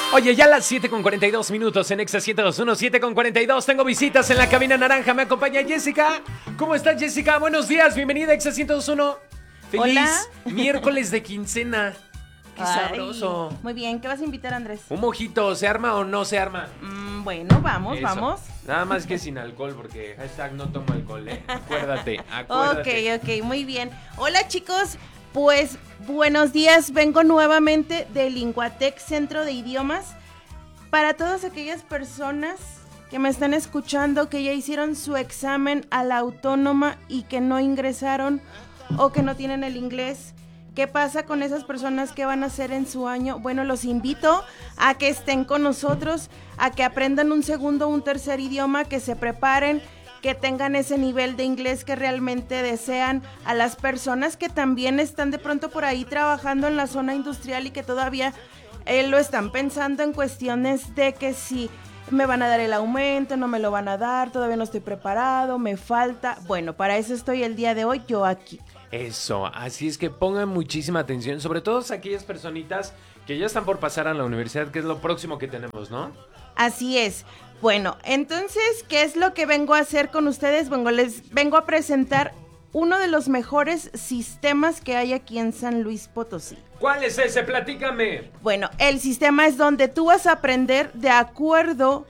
Oye, ya las 7:42 en Exa 102.1, 7:42. Tengo visitas en la cabina naranja. Me acompaña Jessica. ¿Cómo estás, Jessica? Buenos días. Bienvenida a Exa 102.1. Feliz Hola. miércoles de quincena. Qué sabroso. Muy bien, ¿qué vas a invitar, Andrés? Un mojito, ¿se arma o no se arma? Bueno, vamos, Eso. vamos. Nada más que sin alcohol, porque hashtag no tomo alcohol, ¿eh? Acuérdate. Ok, muy bien. Hola, chicos. Pues, buenos días. Vengo nuevamente de Linguatec, Centro de Idiomas. Para todas aquellas personas que me están escuchando, que ya hicieron su examen a la autónoma y que no ingresaron o que no tienen el inglés. ¿Qué pasa con esas personas? ¿Qué van a hacer en su año? Bueno, los invito a que estén con nosotros, a que aprendan un segundo o un tercer idioma, que se preparen, que tengan ese nivel de inglés que realmente desean. A las personas que también están de pronto por ahí trabajando en la zona industrial y que todavía lo están pensando en cuestiones de que si me van a dar el aumento, no me lo van a dar, todavía no estoy preparado, me falta. Bueno, para eso estoy el día de hoy yo aquí. Eso, así es que pongan muchísima atención, sobre todo aquellas personitas que ya están por pasar a la universidad, que es lo próximo que tenemos, ¿no? Así es. Bueno, entonces, ¿qué es lo que vengo a hacer con ustedes? Bueno, les vengo a presentar uno de los mejores sistemas que hay aquí en San Luis Potosí. ¿Cuál es ese? Platícame. Bueno, el sistema es donde tú vas a aprender de acuerdo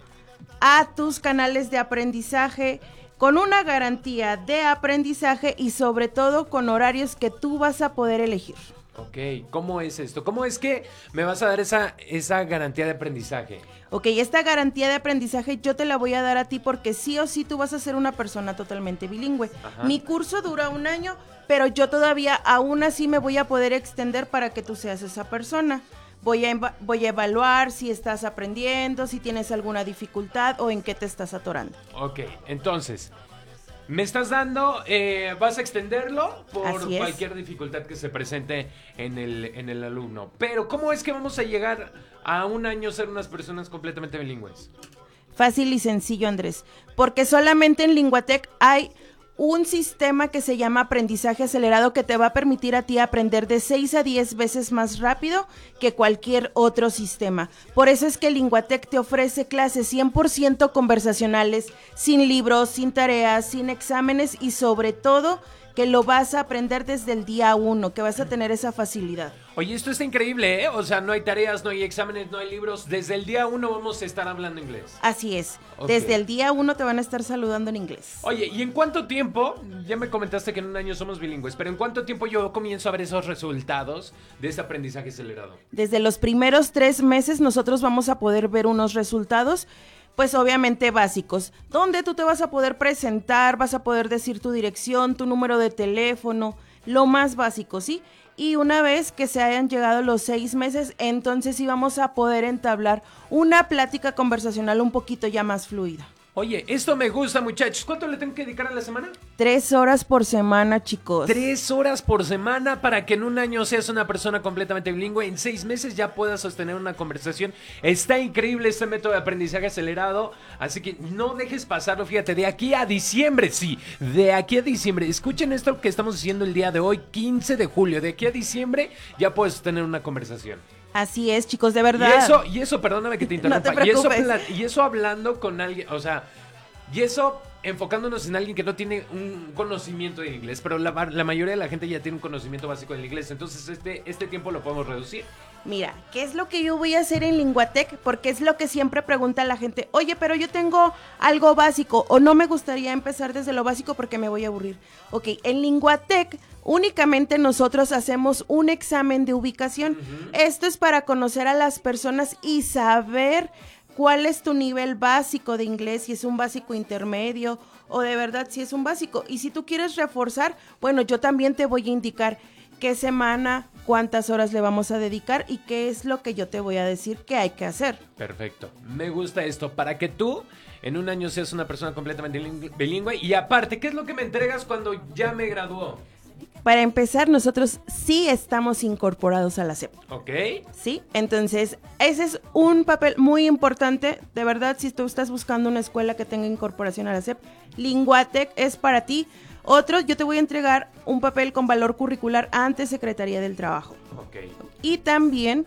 a tus canales de aprendizaje, con una garantía de aprendizaje y sobre todo con horarios que tú vas a poder elegir. Ok, ¿cómo es esto? ¿Cómo es que me vas a dar esa garantía de aprendizaje? Ok, esta garantía de aprendizaje yo te la voy a dar a ti porque sí o sí tú vas a ser una persona totalmente bilingüe. Ajá. Mi curso dura 1 año, pero yo todavía aún así me voy a poder extender para que tú seas esa persona. Voy a evaluar si estás aprendiendo, si tienes alguna dificultad o en qué te estás atorando. Ok, entonces, me estás dando, vas a extenderlo por Así es. cualquier dificultad que se presente en el alumno. Pero, ¿cómo es que vamos a llegar a 1 año ser unas personas completamente bilingües? Fácil y sencillo, Andrés, porque solamente en Linguatec hay un sistema que se llama aprendizaje acelerado que te va a permitir a ti aprender de 6 a 10 veces más rápido que cualquier otro sistema. Por eso es que Linguatec te ofrece clases 100% conversacionales, sin libros, sin tareas, sin exámenes y sobre todo que lo vas a aprender desde el día 1, que vas a tener esa facilidad. Oye, esto está increíble, ¿eh? O sea, no hay tareas, no hay exámenes, no hay libros. Desde el día 1 vamos a estar hablando inglés. Así es, Ok. desde el día 1 te van a estar saludando en inglés. Oye, ¿y en cuánto tiempo? Ya me comentaste que en 1 año somos bilingües, pero ¿en cuánto tiempo yo comienzo a ver esos resultados de ese aprendizaje acelerado? Desde los primeros 3 meses nosotros vamos a poder ver unos resultados, pues obviamente básicos, donde tú te vas a poder presentar, vas a poder decir tu dirección, tu número de teléfono, lo más básico, ¿sí? Y una vez que se hayan llegado los 6 meses, entonces sí vamos a poder entablar una plática conversacional un poquito ya más fluida. Oye, esto me gusta, muchachos. ¿Cuánto le tengo que dedicar a la semana? 3 horas por semana, chicos. 3 horas por semana para que en 1 año seas una persona completamente bilingüe. En 6 meses ya puedas sostener una conversación. Está increíble este método de aprendizaje acelerado. Así que no dejes pasarlo. Fíjate, de aquí a diciembre, sí. De aquí a diciembre. Escuchen esto que estamos haciendo el día de hoy, 15 de julio. De aquí a diciembre ya puedes sostener una conversación. Así es, chicos, de verdad. Y eso, perdóname que te interrumpa. No te preocupes. Y eso hablando con alguien, o sea, y eso enfocándonos en alguien que no tiene un conocimiento de inglés, pero la mayoría de la gente ya tiene un conocimiento básico del inglés, entonces este tiempo lo podemos reducir. Mira, ¿qué es lo que yo voy a hacer en Linguatec? Porque es lo que siempre pregunta la gente. Oye, pero yo tengo algo básico o no me gustaría empezar desde lo básico porque me voy a aburrir. Ok, en Linguatec únicamente nosotros hacemos un examen de ubicación. Esto es para conocer a las personas y saber cuál es tu nivel básico de inglés, si es un básico intermedio o de verdad si es un básico. Y si tú quieres reforzar, bueno, yo también te voy a indicar qué semana, cuántas horas le vamos a dedicar y qué es lo que yo te voy a decir que hay que hacer. Perfecto, me gusta esto, para que tú en 1 año seas una persona completamente bilingüe. Y aparte, ¿qué es lo que me entregas cuando ya me graduó? Para empezar, nosotros sí estamos incorporados a la SEP. Ok. ¿Sí? Entonces, ese es un papel muy importante. De verdad, si tú estás buscando una escuela que tenga incorporación a la SEP, Linguatec es para ti. Otro, yo te voy a entregar un papel con valor curricular ante Secretaría del Trabajo. Ok. Y también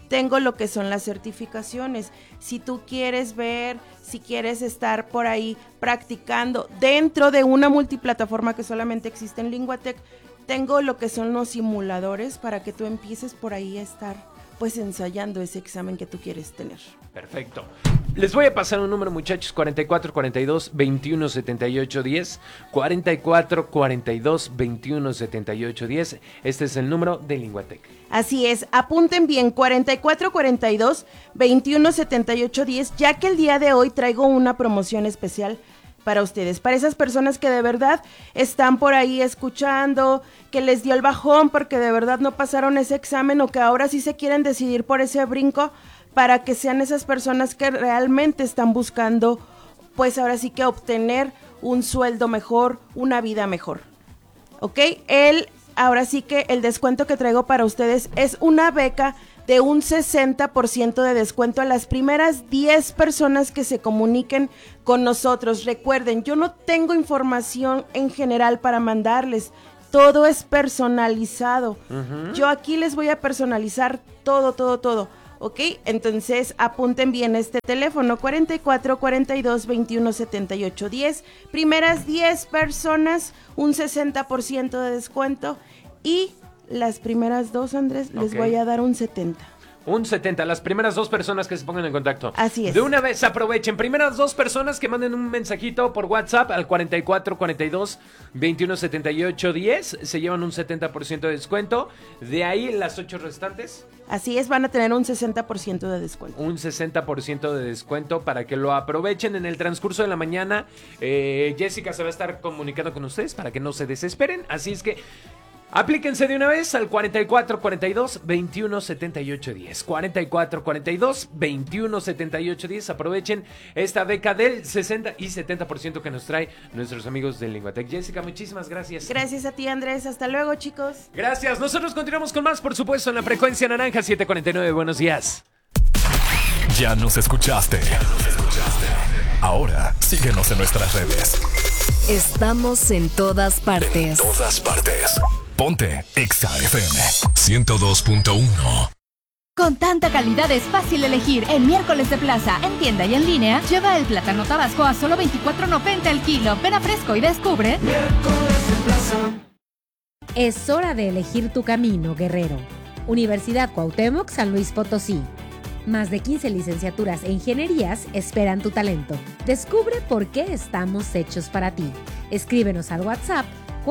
tengo lo que son las certificaciones. Si tú quieres ver, si quieres estar por ahí practicando dentro de una multiplataforma que solamente existe en Linguatec, tengo lo que son los simuladores para que tú empieces por ahí a estar pues ensayando ese examen que tú quieres tener. Perfecto. Les voy a pasar un número, muchachos, 44 42 21 78 10, 44 42 21 78 10. Este es el número de Linguatec. Así es, apunten bien, 44 42 21 78 10, ya que el día de hoy traigo una promoción especial para ustedes, para esas personas que de verdad están por ahí escuchando, que les dio el bajón porque de verdad no pasaron ese examen o que ahora sí se quieren decidir por ese brinco, para que sean esas personas que realmente están buscando, pues ahora sí que obtener un sueldo mejor, una vida mejor. ¿Ok? Ahora sí que el descuento que traigo para ustedes es una beca de un 60% de descuento a las primeras 10 personas que se comuniquen con nosotros. Recuerden, yo no tengo información en general para mandarles, todo es personalizado. Yo aquí les voy a personalizar todo. ¿Ok? Entonces apunten bien este teléfono, 44 42 21 78 10. Primeras 10 personas, un 60% de descuento. Y las primeras 2, Andrés, les voy a dar un 70. Un 70, las primeras 2 personas que se pongan en contacto. Así es. De una vez aprovechen, primeras 2 personas que manden un mensajito por WhatsApp al 44 42 21 78 10, se llevan un 70% de descuento. De ahí las 8 restantes. Así es, van a tener un 60% de descuento. Un 60% de descuento para que lo aprovechen en el transcurso de la mañana. Jessica se va a estar comunicando con ustedes para que no se desesperen, así es que aplíquense de una vez al 44 42 21 78 10. 44 42 21 78 10. Aprovechen esta beca del 60 y 70% que nos trae nuestros amigos de Linguatec. Jessica, muchísimas gracias. Gracias a ti, Andrés. Hasta luego, chicos. Gracias. Nosotros continuamos con más, por supuesto, en la frecuencia naranja 749. Buenos días. Ya nos escuchaste. Ahora síguenos en nuestras redes. Estamos en todas partes. Ponte Exa FM 102.1. Con tanta calidad es fácil elegir. En miércoles de plaza, en tienda y en línea, lleva el plátano tabasco a solo $24.90 el kilo. Ven a Fresco y descubre. Miércoles de plaza. Es hora de elegir tu camino, guerrero. Universidad Cuauhtémoc, San Luis Potosí. Más de 15 licenciaturas e ingenierías esperan tu talento. Descubre por qué estamos hechos para ti. Escríbenos al WhatsApp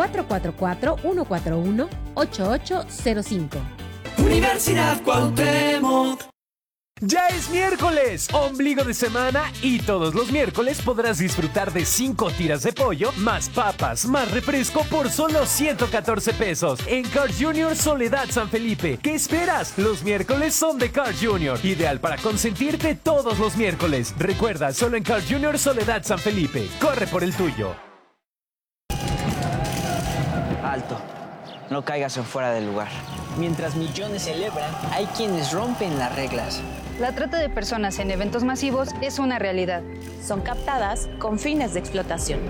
444-141-8805. Universidad Cuauhtémoc. Ya es miércoles, ombligo de semana, y todos los miércoles podrás disfrutar de 5 tiras de pollo, más papas, más refresco por solo 114 pesos en Carl's Jr. Soledad San Felipe. ¿Qué esperas? Los miércoles son de Carl's Jr., ideal para consentirte todos los miércoles. Recuerda, solo en Carl's Jr. Soledad San Felipe. Corre por el tuyo. Alto, no caigas en fuera del lugar. Mientras millones celebran, hay quienes rompen las reglas. La trata de personas en eventos masivos es una realidad. Son captadas con fines de explotación.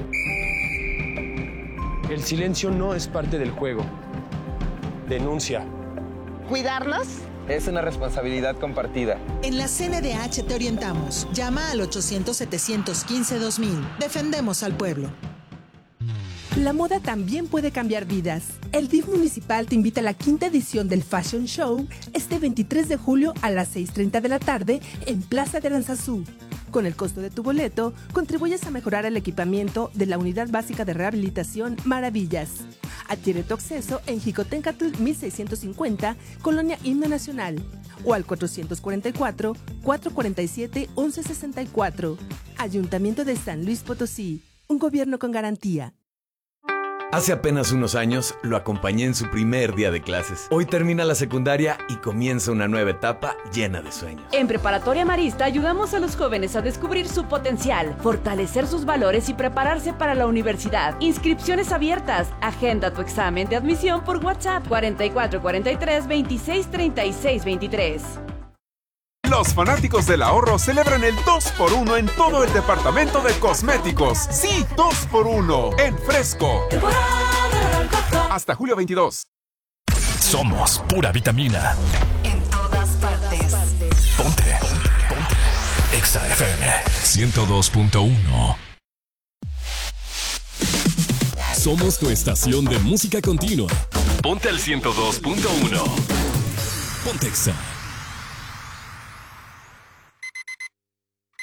El silencio no es parte del juego. Denuncia. ¿Cuidarnos? Es una responsabilidad compartida. En la CNDH te orientamos. Llama al 800-715-2000. Defendemos al pueblo. La moda también puede cambiar vidas. El DIF municipal te invita a la 5ª edición del Fashion Show este 23 de julio a las 6:30 de la tarde en Plaza de Aranzazú. Con el costo de tu boleto, contribuyes a mejorar el equipamiento de la Unidad Básica de Rehabilitación Maravillas. Adquiere tu acceso en Jicotencatl 1650, Colonia Himno Nacional, o al 444-447-1164. Ayuntamiento de San Luis Potosí. Un gobierno con garantía. Hace apenas unos años lo acompañé en su primer día de clases. Hoy termina la secundaria y comienza una nueva etapa llena de sueños. En Preparatoria Marista ayudamos a los jóvenes a descubrir su potencial, fortalecer sus valores y prepararse para la universidad. Inscripciones abiertas. Agenda tu examen de admisión por WhatsApp 4443-263623. Los fanáticos del ahorro celebran el 2x1 en todo el departamento de cosméticos. Sí, 2x1 en Fresco. Hasta julio 22. Somos pura vitamina. En todas partes. 102.1. Somos tu estación de música continua. Ponte al 102.1. Ponte Exa.